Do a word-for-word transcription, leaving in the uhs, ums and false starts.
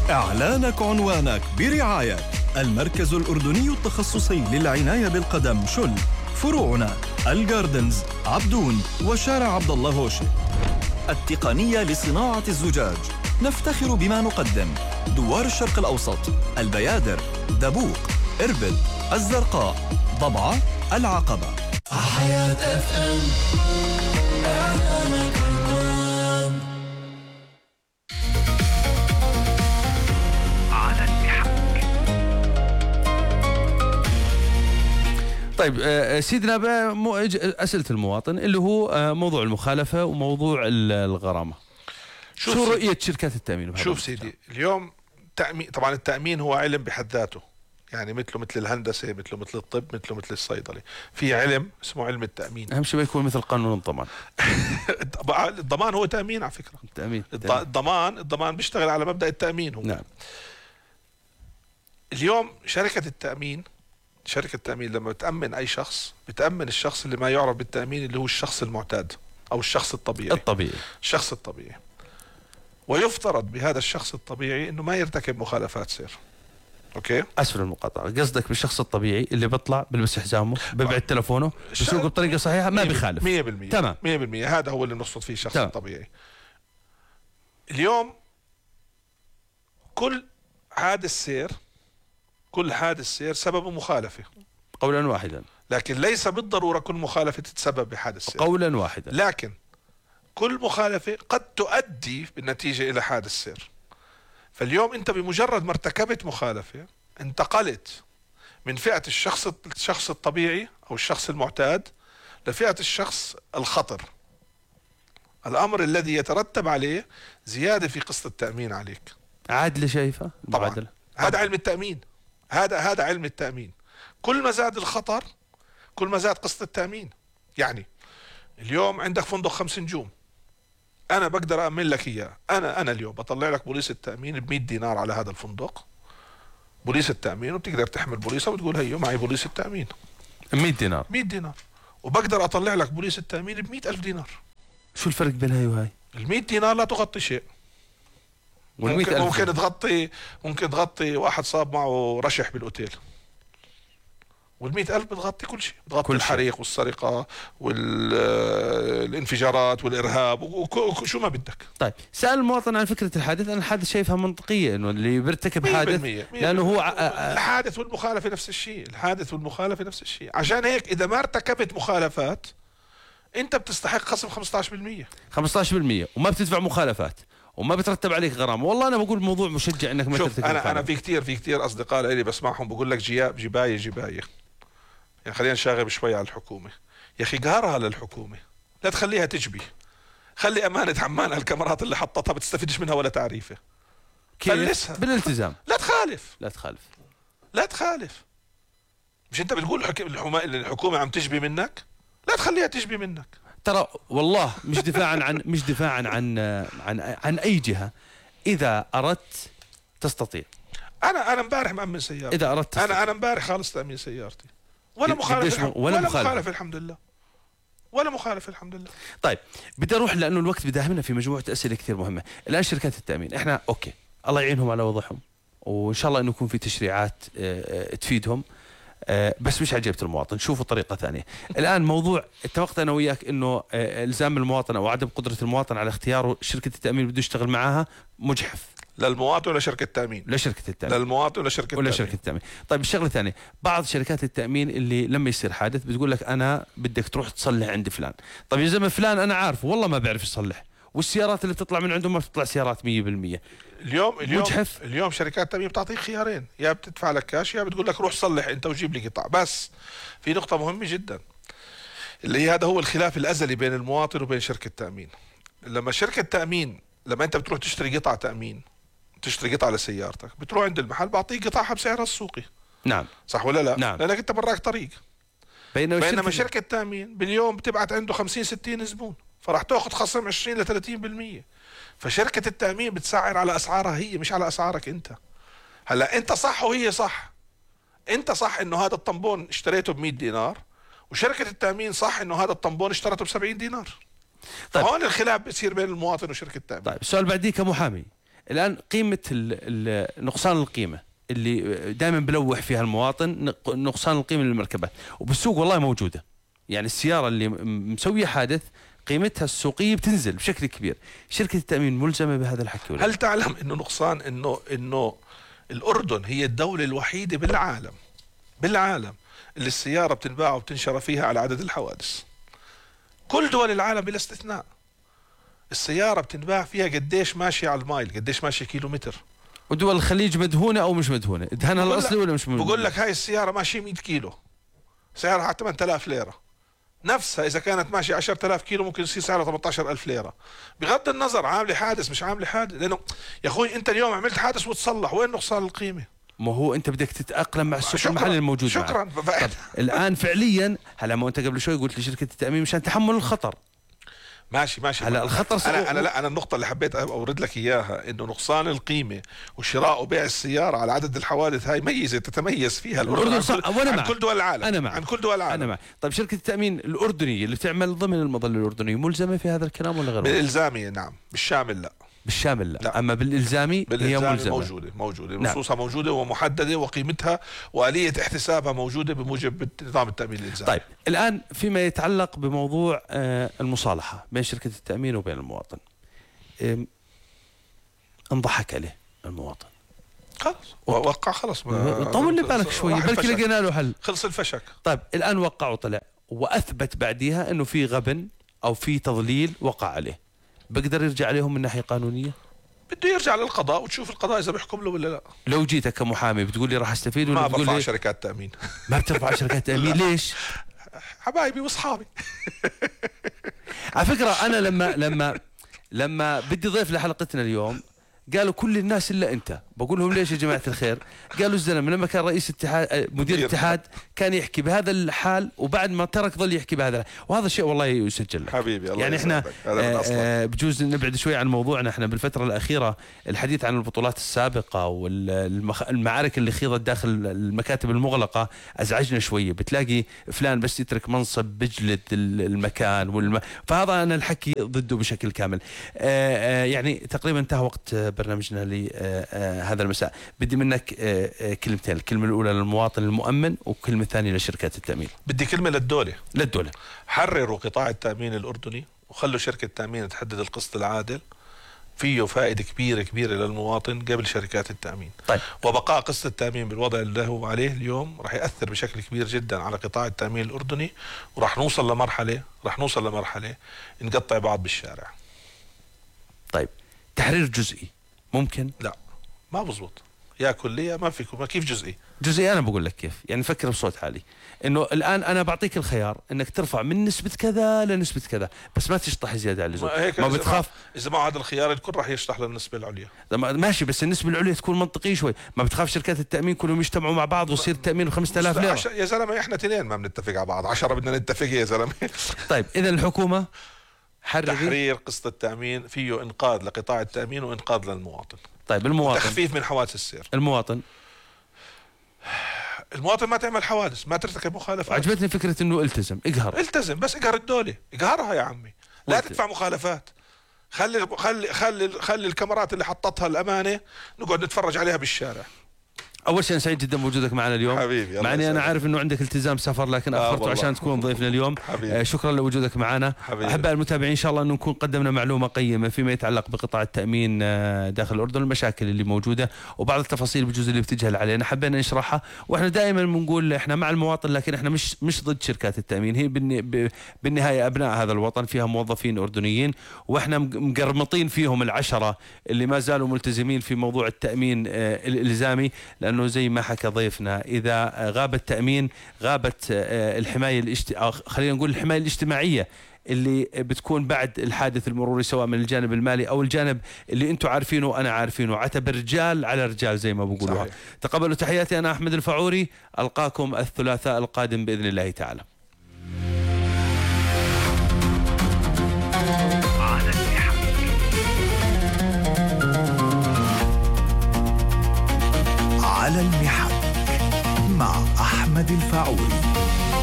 إعلانك عنوانك برعاية المركز الأردني التخصصي للعناية بالقدم شل، فروعنا الجاردنز عبدون وشارع عبد الله هوشي. التقنية لصناعة الزجاج، نفتخر بما نقدم: دوار الشرق الأوسط، البيادر، دبوق، إربد، الزرقاء، ضبعة، العقبة. حياة اف ام. إعلانك عنوان على المحك. طيب سيدنا بقى أسئلة المواطن اللي هو موضوع المخالفة وموضوع الغرامة. شو رؤية شركات التأمين؟ شوف سيدي، اليوم تأمين، طبعا التأمين هو علم بحد ذاته، يعني مثله مثل الهندسة، مثله مثل الطب، مثله مثل الصيدلة، في علم اسمه علم التأمين. أهم شيء ما يكون مثل قانون الضمان. الضمان هو تأمين على فكرة. التأمين الضمان الضمان بيشتغل على مبدأ التأمين هو. نعم. اليوم شركة التأمين شركة التأمين لما بتأمن أي شخص، بتأمن الشخص اللي ما يعرف بالتأمين، اللي هو الشخص المعتاد أو الشخص الطبيعي. الطبيعي الشخص الطبيعي. ويفترض بهذا الشخص الطبيعي انه ما يرتكب مخالفات سير. اوكي، اسفل المقاطعه، قصدك بالشخص الطبيعي اللي بيطلع بلبس حزامه، ببعد تلفونه، بسوق بطريقه صحيحه، ما بيخالف مية بالمية. تمام مية بالمية. هذا هو اللي نقصد فيه الشخص تمام. الطبيعي. اليوم كل حادث سير كل حادث سير سببه مخالفه قولا واحدا، لكن ليس بالضروره كل مخالفه تتسبب بحادث سير قولا واحدا، لكن كل مخالفة قد تؤدي بالنتيجة إلى حادث سير. فاليوم أنت بمجرد ما ارتكبت مخالفة انتقلت من فئة الشخص الشخص الطبيعي أو الشخص المعتاد لفئة الشخص الخطر، الأمر الذي يترتب عليه زيادة في قسط التأمين عليك. عادلة شايفة؟ طبعا هذا علم التأمين، هذا هذا علم التأمين. كل ما زاد الخطر كل ما زاد قسط التأمين. يعني اليوم عندك فندق خمس نجوم، انا بقدر أأمن لك اياه، انا انا اليوم بطلع لك بوليس التأمين ب مية دينار على هذا الفندق، بوليس التأمين، وبتقدر تحمل بوليسه وتقول هيو معي بوليس التأمين مية دينار مية دينار، وبقدر اطلع لك بوليس التأمين ب مية ألف دينار. شو الفرق بين هاي وهاي؟ ال مية دينار لا تغطي شيء، ممكن, ممكن تغطي ممكن تغطي واحد صاب معه رشح بالاوتيل، والمئة ألف بتغطي كل شيء، بتغطي كل الحريق شيء. والسرقة والانفجارات والإرهاب وشو ما بدك. طيب سأل المواطن عن فكرة الحادث، أنا الحادث شايفها منطقية، إنه اللي بيرتكب حادث مية بالمية لأنه هو الحادث والمخالفة نفس الشيء، الحادث والمخالفة نفس الشيء. عشان هيك إذا ما ارتكبت مخالفات أنت بتستحق خصم خمسة عشر بالمية خمسة عشر بالمية وما بتدفع مخالفات وما بترتب عليك غرامة. والله أنا بقول موضوع مشجع إنك ما ترتكب. أنا أنا في كتير في كتير أصدقاء لي بسمعهم بقول لك جياب جباية جباية. يعني خلينا نشاغب شوي على الحكومة، يا أخي قهرها للحكومة، لا تخليها تجبي، خلي أمانة عمان الكاميرات اللي حطتها بتستفيدش منها ولا تعريفة، فلسها بالالتزام. لا تخالف لا تخالف لا تخالف. مش أنت بتقول الحكومة عم تجبي منك؟ لا تخليها تجبي منك. ترى والله مش دفاعا عن مش دفاعا عن عن عن أي جهة، إذا أردت تستطيع. أنا أنا امبارح مأمن سيارتي، إذا أردت أنا أنا امبارح خالص تأمين سيارتي ولا مخالف الحمد. ولا, ولا مخالف. مخالف الحمد لله ولا مخالف الحمد لله. طيب بدي اروح لانه الوقت بداهمنا في مجموعه اسئله كثير مهمه. الان شركات التامين احنا اوكي الله يعينهم على وضعهم، وان شاء الله انه يكون في تشريعات تفيدهم، بس مش عجبت المواطن، شوفوا طريقه ثانيه. الان موضوع اتفقت انا وياك انه الزام المواطن او عدم قدره المواطن على اختياره شركه التامين بده يشتغل معاها مجحف للمواطن ولا شركة التأمين؟ لشركة التأمين. للمواطن ولا شركة ولا التأمين؟ شركة التأمين. طيب الشغلة الثانية، بعض شركات التأمين اللي لما يصير حادث بتقول لك أنا بدك تروح تصلح عند فلان. طيب يا زلمة فلان أنا عارفه والله ما بيعرف يصلح، والسيارات اللي بتطلع من عندهم ما بتطلع سيارات مية بالمية. اليوم اليوم مجحف. اليوم شركات التأمين بتعطيك خيارين، يا بتدفع لك كاش يا بتقول لك روح صلح أنت وجيب لي قطع. بس في نقطة مهمة جدا اللي هي هذا هو الخلاف الأزلي بين المواطن وبين شركة التأمين. لما شركة التأمين لما أنت بتروح تشتري قطع تأمين، تشتري قطعة لسيارتك، بتروح عند المحل بعطيك قطعها بسعرها السوقي. نعم صح ولا لا؟ نعم. لأنك أنت براك طريق. بينما, بينما شركة التأمين باليوم بتبعت عنده خمسين ستين زبون، فراح تاخذ خصم عشرين ل ثلاثين بالمية. فشركة التأمين بتسعر على أسعارها هي مش على أسعارك أنت. هلا أنت صح وهي صح، أنت صح إنه هذا الطنبون اشتريته ب مية دينار، وشركة التأمين صح إنه هذا الطنبون اشترته ب سبعين دينار. طيب هون الخلاف بيصير بين المواطن وشركة التأمين. طيب السؤال بعديه كمحامي، الآن قيمة ال- ال- نقصان القيمة اللي دائما بلوح فيها المواطن، نق- نقصان القيمة للمركبات، وبالسوق والله موجودة. يعني السيارة اللي م- مسوية حادث قيمتها السوقية بتنزل بشكل كبير. شركة التأمين ملزمة بهذا الحكي ولا؟ هل تعلم انه نقصان انه انه الاردن هي الدولة الوحيدة بالعالم بالعالم اللي السيارة بتنباع وبتنشر فيها على عدد الحوادث؟ كل دول العالم بلا استثناء السيارة بتنباع فيها قديش ماشي على المايل، قديش ماشي كيلو متر. ودول الخليج مدهونة أو مش مدهونة؟ دهنها الأصلي ولا مش مدهونة؟ بقول لك هاي السيارة ماشية مية كيلو، سعرها ثمانية آلاف ليرة، نفسها إذا كانت ماشية عشرة آلاف كيلو ممكن يصير سعرها ثمانية عشر ألف ليرة، بغض النظر عاملة حادث مش عاملة حادث. لأنه يا أخوي أنت اليوم عملت حادث وتصلح، وين نقصان القيمة؟ ما هو أنت بدك تتأقلم مع السوق المحلي الموجود. شكرا. طب الآن فعليا هلا، ما أنت قبل شوي قلت لشركة التأمين مشان تحمل الخطر. ماشي ماشي هلا الخطر انا انا لا انا النقطه اللي حبيت اورد لك اياها انه نقصان القيمه وشراء وبيع السياره على عدد الحوادث هاي ميزه تتميز فيها الاردن عن, كل... وأنا عن معك. كل دول العالم. أنا معك. عن كل دول العالم أنا معك. طيب شركة التأمين الأردنية اللي بتعمل ضمن المظلة الأردنية ملزمة في هذا الكلام ولا غير؟ بالالزامي نعم، بالشامل لا. بالشامل لا, لا. أما بالإلزامي, بالإلزامي هي ملزمة. موجودة موجودة نعم. نصوصها موجودة ومحددة وقيمتها وآلية احتسابها موجودة بموجب نظام التأمين الإلزامي. طيب الآن فيما يتعلق بموضوع آه المصالحة بين شركة التأمين وبين المواطن، انضحك عليه المواطن خلص وقع خلص. طول بالك شوي بلكي لقينا له حل. خلص الفشك. طيب الآن وقع وطلع وأثبت بعديها أنه في غبن أو في تضليل وقع عليه، بقدر يرجع عليهم من ناحية قانونية؟ بده يرجع للقضاء وتشوف القضاء إذا بيحكم له ولا لا. لو جيتك كمحامي بتقول لي راح استفيد ولا ما بتقول برفع لي شركات تأمين؟ ما بترفع شركات تأمين ليش؟ حبايبي واصحابي. على فكرة أنا لما لما لما بدي ضيف لحلقتنا اليوم قالوا كل الناس إلا أنت، بقول لهم ليش يا جماعة الخير؟ قالوا الزلمة لما كان رئيس اتحاد مدير اتحاد كان يحكي بهذا الحال وبعد ما ترك ظل يحكي بهذا الحال. وهذا شيء والله يسجل لك حبيبي الله يعني احنا آه آه بجوز نبعد شوي عن موضوعنا. احنا بالفترة الأخيرة الحديث عن البطولات السابقة والمعارك اللي خيضت داخل المكاتب المغلقة أزعجنا شوية. بتلاقي فلان بس يترك منصب بجلد المكان والم... فهذا أنا الحكي ضده بشكل كامل. آه آه يعني تقريبا انتهى وقت برنامجنا لهذا المساء. بدي منك كلمتين، الكلمة الأولى للمواطن المؤمن والكلمة الثانية لشركات التأمين. بدي كلمة للدولة للدولة حرروا قطاع التأمين الأردني وخلوا شركة التأمين تحدد القسط العادل، فيه فائدة كبيرة كبيرة للمواطن قبل شركات التأمين. طيب. وبقاء قسط التأمين بالوضع اللي هو عليه اليوم راح يأثر بشكل كبير جدا على قطاع التأمين الأردني، وراح نوصل لمرحلة راح نوصل لمرحلة نقطع بعض بالشارع. طيب تحرير جزئي ممكن؟ لا ما بزبط، يا كلية ما فيكم. ما كيف جزئي؟ جزئي أنا بقول لك كيف، يعني فكر بصوت عالي إنه الآن أنا بعطيك الخيار إنك ترفع من نسبة كذا لنسبة كذا، بس ما تشطح زيادة على اللزوم. ما, ما بتخاف إذا ما هذا الخيار الكل راح يشطح للنسبة العليا. ماشي، بس النسبة العليا تكون منطقية شوي. ما بتخاف شركات التأمين كلهم يجتمعوا مع بعض ويصير التأمين بخمسة آلاف ليرة؟ عش... يا زلمة إحنا تنين ما بنتفق على بعض، عشرة بدنا نتفق يا زلمة. طيب إذا الحكومة حرري تحرير قسط التأمين فيه إنقاذ لقطاع التأمين وإنقاذ للمواطن. طيب المواطن تخفيف من حوادث السير. المواطن المواطن ما تعمل حوادث، ما ترتكب مخالفات. عجبتني فكرة انه التزم اقهر. التزم بس اقهر الدولة، اقهرها يا عمي، لا وانت. تدفع مخالفات. خلي خلي خلي خلي الكاميرات اللي حطتها الأمانة نقعد نتفرج عليها بالشارع. اول شيء سعيد جدا بوجودك معنا اليوم حبيبي. مع اني انا عارف انه عندك التزام سفر لكن آه اخرته عشان تكون ضيفنا اليوم. حبيبي. آه شكرا لوجودك معنا. احباء المتابعين ان شاء الله انه نكون قدمنا معلومه قيمه فيما يتعلق بقطاع التامين آه داخل الاردن، المشاكل اللي موجوده وبعض التفاصيل بجوز اللي بتجهل علينا حبينا نشرحها. واحنا دائما بنقول احنا مع المواطن لكن احنا مش مش ضد شركات التامين. هي بالنهايه ابناء هذا الوطن، فيها موظفين اردنيين واحنا مقرمطين فيهم العشره اللي ما زالوا ملتزمين في موضوع التامين آه الالزامي، لانه زي ما حكى ضيفنا إذا غاب التأمين غابت الحماية الاجت... خلينا نقول الحماية الاجتماعية اللي بتكون بعد الحادث المروري سواء من الجانب المالي أو الجانب اللي أنتم عارفينه وأنا عارفينه. عتب رجال على رجال زي ما بقولوها. تقبلوا تحياتي، أنا أحمد الفعوري، ألقاكم الثلاثاء القادم بإذن الله تعالى.